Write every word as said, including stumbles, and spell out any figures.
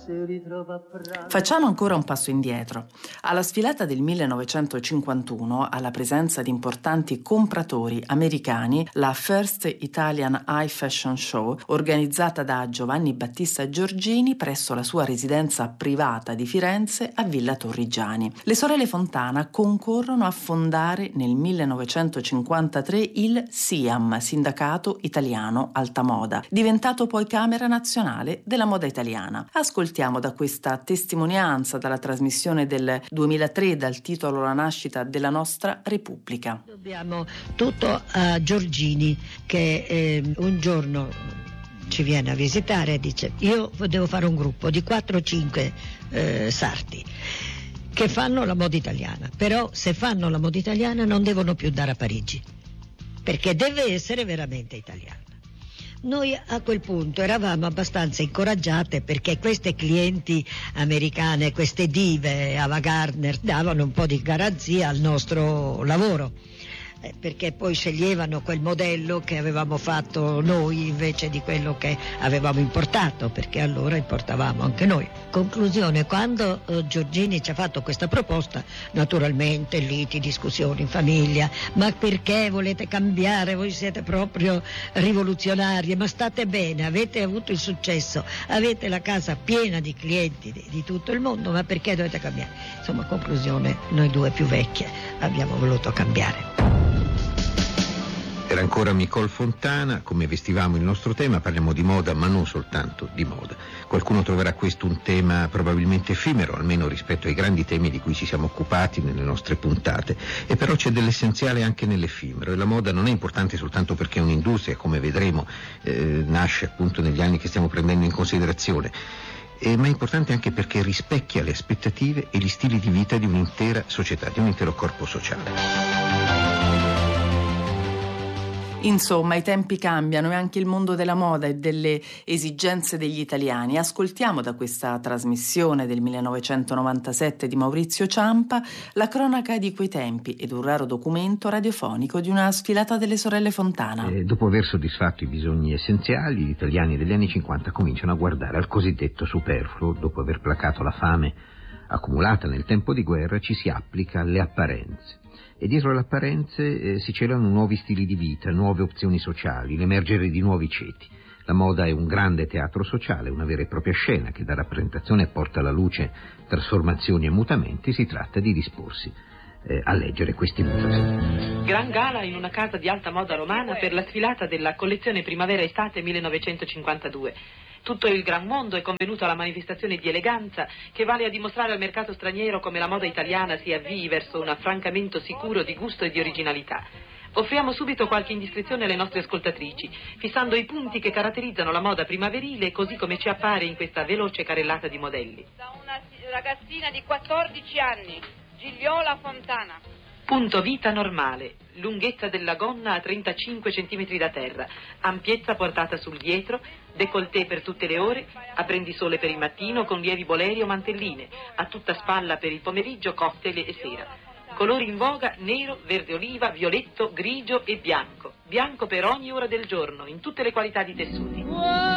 Facciamo ancora un passo indietro. Alla sfilata del millenovecentocinquantuno, alla presenza di importanti compratori americani, la First Italian High Fashion Show, organizzata da Giovanni Battista Giorgini presso la sua residenza privata di Firenze a Villa Torrigiani. Le sorelle Fontana concorrono a fondare nel millenovecentocinquantatré il SIAM, Sindacato Italiano Alta Moda, diventato poi Camera Nazionale della Moda Italiana. Ascoltiamo da questa testimonianza dalla trasmissione del duemilatré dal titolo La nascita della nostra Repubblica. Dobbiamo tutto a Giorgini che eh, un giorno ci viene a visitare e dice: io devo fare un gruppo di quattro o cinque eh, sarti che fanno la moda italiana, però se fanno la moda italiana non devono più andare a Parigi, perché deve essere veramente italiana. Noi a quel punto eravamo abbastanza incoraggiate perché queste clienti americane, queste dive, Ava Gardner, davano un po' di garanzia al nostro lavoro, eh, perché poi sceglievano quel modello che avevamo fatto noi invece di quello che avevamo importato, perché allora importavamo anche noi. Conclusione, quando eh, Giorgini ci ha fatto questa proposta, naturalmente liti, discussioni in famiglia: ma perché volete cambiare? Voi siete proprio rivoluzionarie, ma state bene, avete avuto il successo, avete la casa piena di clienti di, di tutto il mondo, ma perché dovete cambiare? Insomma, conclusione, noi due più vecchie abbiamo voluto cambiare. Era ancora Micol Fontana, come vestivamo il nostro tema, parliamo di moda ma non soltanto di moda. Qualcuno troverà questo un tema probabilmente effimero, almeno rispetto ai grandi temi di cui ci siamo occupati nelle nostre puntate, e però c'è dell'essenziale anche nell'effimero, e la moda non è importante soltanto perché è un'industria, come vedremo eh, nasce appunto negli anni che stiamo prendendo in considerazione, eh, ma è importante anche perché rispecchia le aspettative e gli stili di vita di un'intera società, di un intero corpo sociale. Insomma, i tempi cambiano e anche il mondo della moda e delle esigenze degli italiani. Ascoltiamo da questa trasmissione del millenovecentonovantasette di Maurizio Ciampa la cronaca di quei tempi ed un raro documento radiofonico di una sfilata delle sorelle Fontana. Eh, dopo aver soddisfatto i bisogni essenziali, gli italiani degli anni cinquanta cominciano a guardare al cosiddetto superfluo. Dopo aver placato la fame accumulata nel tempo di guerra, ci si applica alle apparenze. E dietro le apparenze eh, si celano nuovi stili di vita, nuove opzioni sociali, l'emergere di nuovi ceti. La moda è un grande teatro sociale, una vera e propria scena che dà rappresentazione e porta alla luce trasformazioni e mutamenti. Si tratta di disporsi eh, a leggere questi mutamenti. Gran gala in una casa di alta moda romana per la sfilata della collezione primavera-estate millenovecentocinquantadue. Tutto il gran mondo è convenuto alla manifestazione di eleganza che vale a dimostrare al mercato straniero come la moda italiana si avvii verso un affrancamento sicuro di gusto e di originalità. Offriamo subito qualche indiscrezione alle nostre ascoltatrici, fissando i punti che caratterizzano la moda primaverile così come ci appare in questa veloce carrellata di modelli. Da una ragazzina di quattordici anni, Gigliola Fontana. Punto vita normale, lunghezza della gonna a trentacinque centimetri da terra, ampiezza portata sul dietro, décolleté per tutte le ore, apprendisole per il mattino con lievi boleri o mantelline, a tutta spalla per il pomeriggio, cocktail e sera. Colori in voga: nero, verde oliva, violetto, grigio e bianco. Bianco per ogni ora del giorno, in tutte le qualità di tessuti.